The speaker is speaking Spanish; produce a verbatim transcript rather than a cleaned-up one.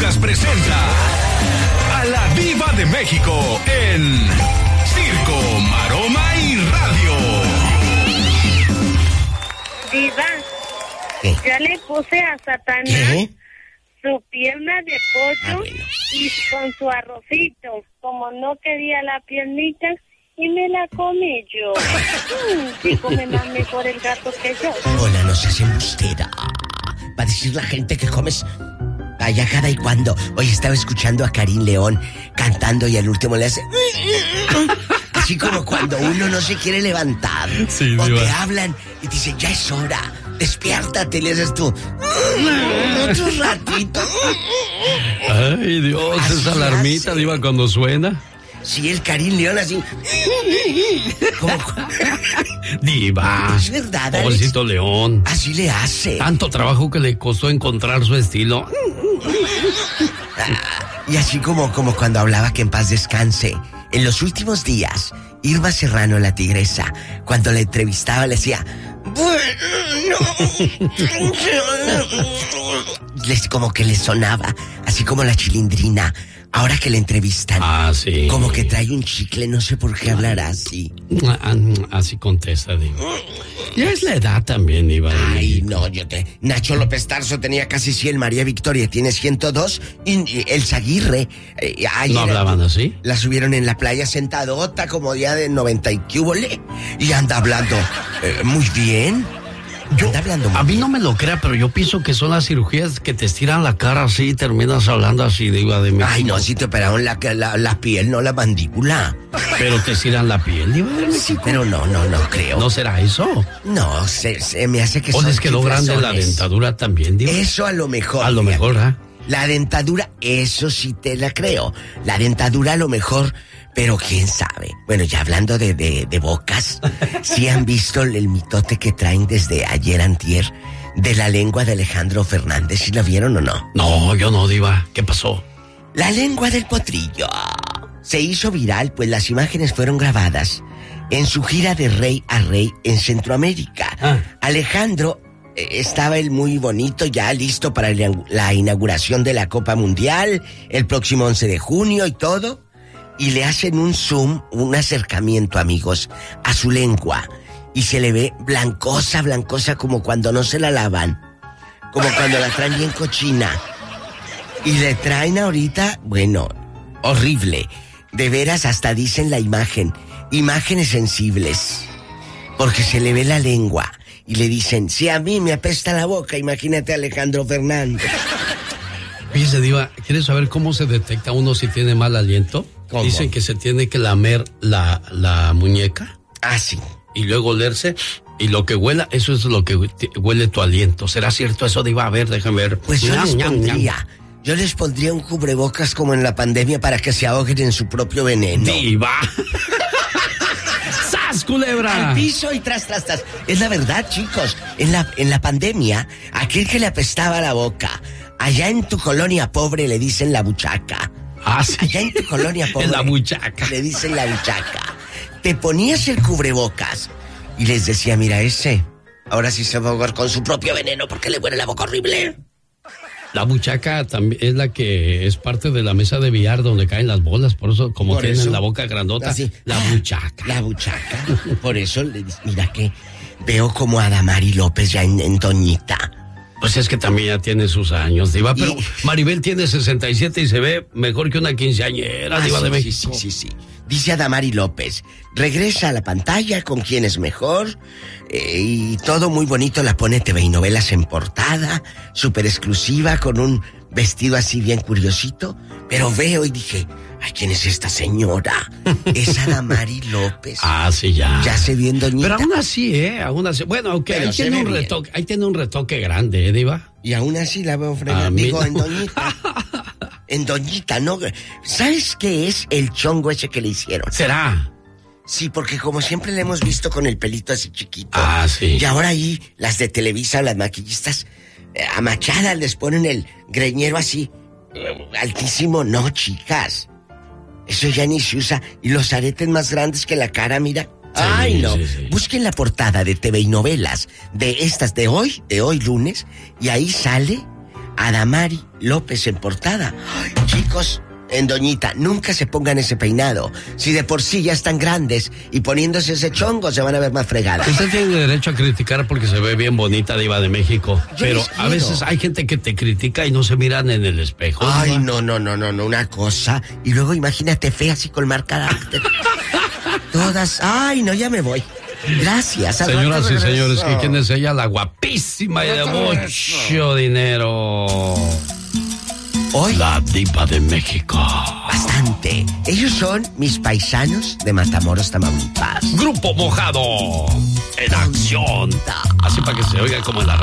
Lucas presenta a la Diva de México en Circo, Maroma y Radio. Diva, ¿qué? ya le puse a Satanás ¿Qué? su pierna de pollo Ah, bueno. y con su arrocito. Como no quería la piernita, y me la comí yo. Mm, sí come más mejor el gato que yo. Hola, no seas embustera. Va a decir la gente que comes allá cada y cuando. Hoy estaba escuchando a Karim León cantando y al último le hace... Así como cuando uno no se quiere levantar. Sí, o diva. te hablan y te dicen, ya es hora, despiértate, le haces tú. Otro ratito. Ay, Dios, Así esa alarmita, hace. Diva, cuando suena. Sí, el Karim León así. Como... Diva. Es verdad, Alex. Pobrecito León. Así le hace. Tanto trabajo que le costó encontrar su estilo. Y así como, como cuando hablaba que en paz descanse. En los últimos días, Irma Serrano, la tigresa, cuando la entrevistaba le decía... Bueno... Les, como que le sonaba, así como la Chilindrina. Ahora que la entrevistan, Ah, sí. como que trae un chicle, no sé por qué hablará así. Ah, Así contesta, Diva. Ya es la edad también, Diva. Ay, no, yo te... Nacho López Tarso tenía casi cien, María Victoria tiene ciento dos, y, y Elsa Aguirre... Eh, ayer ¿No hablaban así? La subieron en la playa sentadota como día de noventa y cúbole, y anda hablando eh, muy bien. Yo, anda hablando muy a mí bien. no me lo crea, pero yo pienso que son las cirugías que te estiran la cara así y terminas hablando así, Diva de México. Ay, no, si te operaron la, la, la piel, no la mandíbula. Pero te estiran la piel, Diva de Sí, México. pero no, no, no creo. ¿No será eso? No, se, se me hace que ¿O son les quedó grande la chiflazones. dentadura también, Diva? Eso a lo mejor. A lo fíjate. mejor, ¿ah? La dentadura, eso sí te la creo. La dentadura a lo mejor, pero quién sabe. Bueno, ya hablando de, de, de bocas, ¿sí han visto el, el mitote que traen desde ayer antier de la lengua de Alejandro Fernández? ¿Sí la vieron o no? No, yo no, Diva. ¿Qué pasó? La lengua del potrillo se hizo viral, pues las imágenes fueron grabadas en su gira de rey a rey en Centroamérica. Ah. Alejandro eh, estaba él muy bonito, ya listo para la la inauguración de la Copa Mundial, el próximo once de junio y todo, y le hacen un zoom, un acercamiento, amigos, a su lengua, y se le ve blancosa, blancosa, como cuando no se la lavan, como cuando la traen bien cochina. Y le traen ahorita, bueno, horrible. De veras, hasta dicen la imagen, imágenes sensibles. Porque se le ve la lengua. Y le dicen, si a mí me apesta la boca, imagínate a Alejandro Fernández. Fíjese, Diva, ¿quieres saber cómo se detecta uno si tiene mal aliento? ¿Cómo? Dicen que se tiene que lamer la, la muñeca Ah, sí. y luego olerse. Y lo que huela, eso es lo que huele tu aliento. ¿Será cierto eso, Diva? A ver, déjame ver. Pues yo Ñam, les ñam, pondría, ñam. yo les pondría un cubrebocas como en la pandemia para que se ahoguen en su propio veneno. Diva. ¡Sas, culebra! Al piso y tras, tras, tras. Es la verdad, chicos. En la, en la pandemia, aquel que le apestaba la boca, allá en tu colonia pobre le dicen la buchaca. Ah, sí. Allá en tu colonia pobre. En la buchaca. Le dicen la buchaca. Te ponías el cubrebocas y les decía, mira ese, ahora sí se va a ahogar con su propio veneno porque le huele la boca horrible. La buchaca también es la que es parte de la mesa de billar donde caen las bolas, por eso como Por tienen eso. la boca grandota, Así. la Ah, buchaca. La buchaca. Por eso, le dice, mira que veo como a Damari López ya en, en Doñita. Pues es que también ya tiene sus años, Diva, pero Y- Maribel tiene sesenta y siete y se ve mejor que una quinceañera, Ah, Diva sí, de sí, México. sí, sí, sí. Dice Adamari López, regresa a la pantalla con quien es mejor, eh, y todo muy bonito, la pone T V y Novelas en portada, súper exclusiva, con un vestido así bien curiosito, pero veo y dije, ay, ¿quién es esta señora? Es Adamari López. Ah, sí, ya. Ya se vio en Doñita. Pero aún así, ¿eh? Aún así. Bueno, aunque Pero ahí se tiene ve un bien. retoque, ahí tiene un retoque grande, ¿eh, Diva? Y aún así la veo A fregada. mí Digo, no. en Doñita. En Doñita, ¿no? ¿Sabes qué es el chongo ese que le hicieron? ¿Será? Sí, porque como siempre le hemos visto con el pelito así chiquito. Ah, sí. Y ahora ahí las de Televisa, las maquillistas, eh, amachadas les ponen el greñero así, eh, altísimo. No, chicas. Eso ya ni se usa. Y los aretes más grandes que la cara, mira. Sí, Ay, no. sí, sí. Busquen la portada de T V y Novelas de estas de hoy, de hoy lunes, y ahí sale Adamari López en portada. Ay, chicos, en Doñita, nunca se pongan ese peinado. Si de por sí ya están grandes y poniéndose ese chongo se van a ver más fregadas. Usted tiene derecho a criticar porque se ve bien bonita, Diva de México. Yo pero les a quiero. veces hay gente que te critica y no se miran en el espejo. Ay, Diva. no, no, no, no, no, una cosa. Y luego imagínate fea así con mal carácter. Todas, ay, no, ya me voy. Gracias. al Señoras rato y señores, regreso. ¿que ¿quién es ella? La guapísima y de mucho dinero. Hoy, La Diva de México. bastante. Ellos son mis paisanos de Matamoros, Tamaulipas. Grupo Mojado en acción. Así para que se oiga como en la radio.